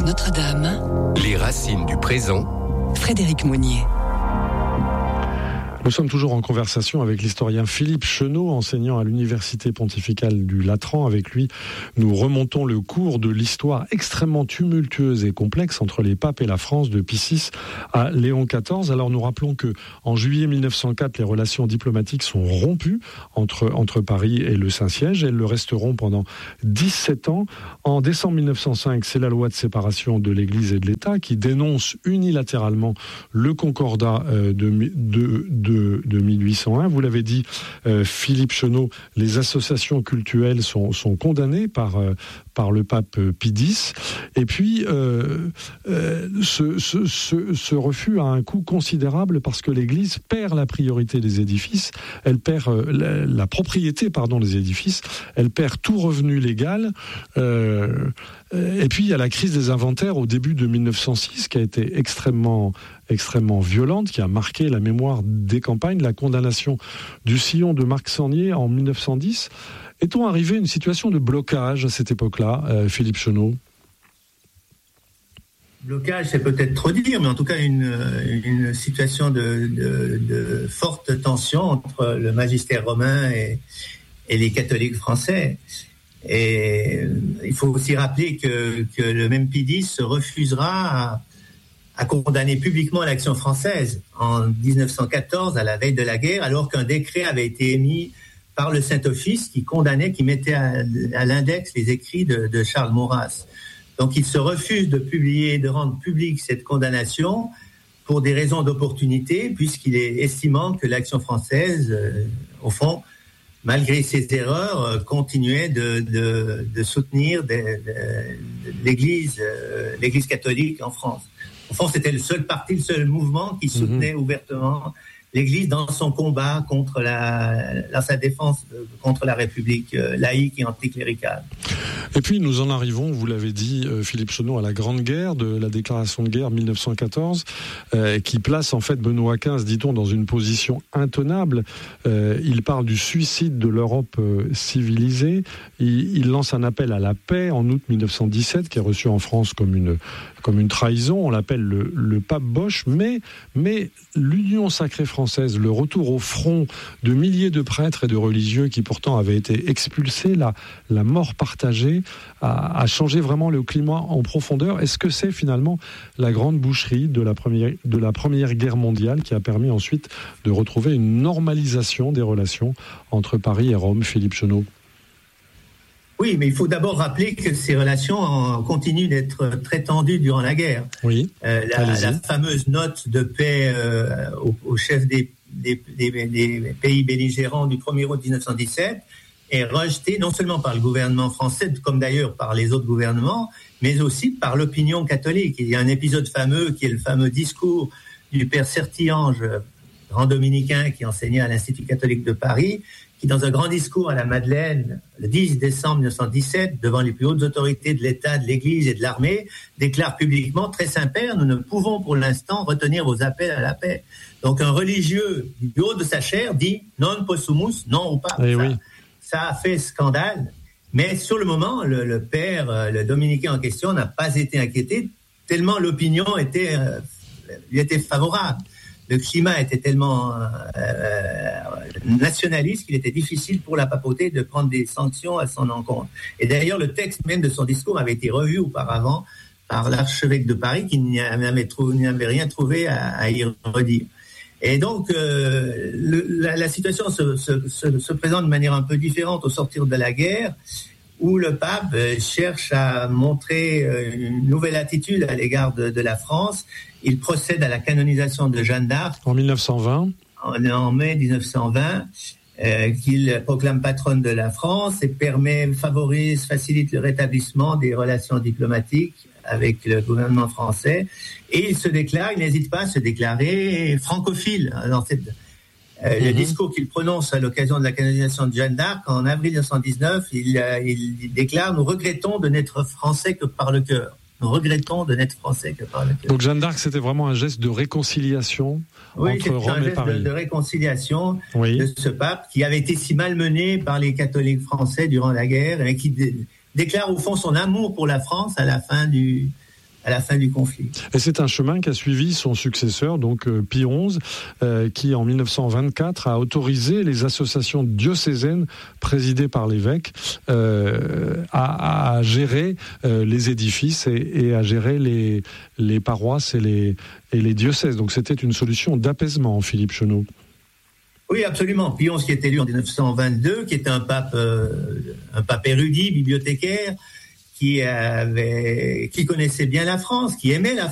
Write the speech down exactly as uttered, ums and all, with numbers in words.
Notre-Dame. Les racines du présent. Frédéric Monnier. Nous sommes toujours en conversation avec l'historien Philippe Chenot, enseignant à l'Université pontificale du Latran. Avec lui, nous remontons le cours de l'histoire extrêmement tumultueuse et complexe entre les papes et la France de Pie six à Léon quatorze. Alors nous rappelons que en juillet mille neuf cent quatre, les relations diplomatiques sont rompues entre, entre Paris et le Saint-Siège. Elles le resteront pendant dix-sept ans. En décembre mille neuf cent cinq, c'est la loi de séparation de l'Église et de l'État qui dénonce unilatéralement le concordat de, de, de De, de mille huit cent un. Vous l'avez dit, euh, Philippe Chenot, les associations cultuelles sont, sont condamnées par, euh, par le pape Pie X. Et puis, euh, euh, ce, ce, ce, ce refus a un coût considérable parce que l'Église perd la priorité des édifices, elle perd euh, la, la propriété pardon, des édifices, elle perd tout revenu légal. Euh, et puis, il y a la crise des inventaires au début de mille neuf cent six qui a été extrêmement extrêmement violente, qui a marqué la mémoire des campagnes, la condamnation du sillon de Marc Sangnier en mille neuf cent dix. Est-on arrivé à une situation de blocage à cette époque-là, euh, Philippe Chenot ? Blocage, c'est peut-être trop dire, mais en tout cas une, une situation de, de, de forte tension entre le magistère romain et, et les catholiques français. Et il faut aussi rappeler que, que le même Pie X se refusera à a condamné publiquement l'action française en dix-neuf cent quatorze, à la veille de la guerre, alors qu'un décret avait été émis par le Saint-Office qui condamnait, qui mettait à, à l'index les écrits de, de Charles Maurras. Donc il se refuse de publier, de rendre publique cette condamnation pour des raisons d'opportunité, puisqu'il est estimant que l'action française, euh, au fond, malgré ses erreurs, euh, continuait de, de, de soutenir de, de, de l'Église, euh, l'Église catholique en France. Au fond, c'était le seul parti, le seul mouvement qui soutenait mmh. ouvertement l'Église dans son combat contre la, dans sa défense contre la République laïque et anticléricale. Et puis nous en arrivons, vous l'avez dit, Philippe Chenot, à la Grande Guerre, de la déclaration de guerre mille neuf cent quatorze, euh, qui place en fait Benoît quinze, dit-on, dans une position intenable. Euh, il parle du suicide de l'Europe euh, civilisée. Il, il lance un appel à la paix en août mille neuf cent dix-sept, qui est reçu en France comme une comme une trahison. On l'appelle le, le pape Bosch, mais mais l'Union sacrée française, le retour au front de milliers de prêtres et de religieux qui pourtant avaient été expulsés, la, la mort partagée, a, a changé vraiment le climat en profondeur. Est-ce que c'est finalement la grande boucherie de la première, de la première guerre mondiale qui a permis ensuite de retrouver une normalisation des relations entre Paris et Rome, Philippe Chenot ? Oui, mais il faut d'abord rappeler que ces relations continuent d'être très tendues durant la guerre. Oui. Euh, la, la fameuse note de paix euh, au, au chef des, des, des, des pays belligérants du premier août dix-neuf cent dix-sept est rejetée non seulement par le gouvernement français, comme d'ailleurs par les autres gouvernements, mais aussi par l'opinion catholique. Il y a un épisode fameux qui est le fameux discours du père Sertillange, grand dominicain qui enseignait à l'Institut catholique de Paris, qui, dans un grand discours à la Madeleine, le dix décembre mille neuf cent dix-sept, devant les plus hautes autorités de l'État, de l'Église et de l'armée, déclare publiquement, très Saint-Père, nous ne pouvons pour l'instant retenir vos appels à la paix. Donc un religieux du haut de sa chair dit non possumus, non au pape. Eh ça, oui. ça a fait scandale. Mais sur le moment, le, le père, le dominicain en question, n'a pas été inquiété, tellement l'opinion était, euh, lui était favorable. Le climat était tellement euh, nationaliste qu'il était difficile pour la papauté de prendre des sanctions à son encontre. Et d'ailleurs, le texte même de son discours avait été revu auparavant par l'archevêque de Paris qui n'avait, trou- n'avait rien trouvé à, à y redire. Et donc, euh, le, la, la situation se, se, se, se présente de manière un peu différente au sortir de la guerre, où le pape cherche à montrer une nouvelle attitude à l'égard de, de la France. Il procède à la canonisation de Jeanne d'Arc. En mille neuf cent vingt. En, en mai dix-neuf cent vingt, euh, qu'il proclame patronne de la France et permet, favorise, facilite le rétablissement des relations diplomatiques avec le gouvernement français. Et il se déclare, il n'hésite pas à se déclarer francophile dans cette... Euh, mm-hmm. Le discours qu'il prononce à l'occasion de la canonisation de Jeanne d'Arc en avril dix-neuf cent dix-neuf, il, euh, il déclare « Nous regrettons de n'être français que par le cœur ». Nous regrettons de n'être français que par le cœur. Donc Jeanne d'Arc, c'était vraiment un geste de réconciliation oui, entre Rome et Paris. Oui, c'est un geste de, de réconciliation oui. de ce pape qui avait été si malmené par les catholiques français durant la guerre et qui dé- déclare au fond son amour pour la France à la fin du, à la fin du conflit. Et c'est un chemin qu'a suivi son successeur, donc euh, Pie onze, euh, qui en mille neuf cent vingt-quatre a autorisé les associations diocésaines présidées par l'évêque euh, à, à gérer euh, les édifices et, et à gérer les, les paroisses et les, et les diocèses. Donc c'était une solution d'apaisement, Philippe Chenot. Oui, absolument. Pie onze qui est élu en dix-neuf cent vingt-deux, qui était un pape, euh, un pape érudit, bibliothécaire, qui avait, qui connaissait bien la France, qui aimait la